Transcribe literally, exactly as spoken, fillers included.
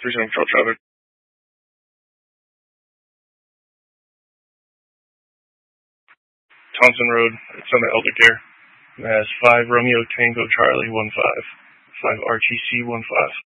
Resume control traffic. Thompson Road, it's on the Elder Care. It has five Romeo Tango Charlie one five. five R T C one five.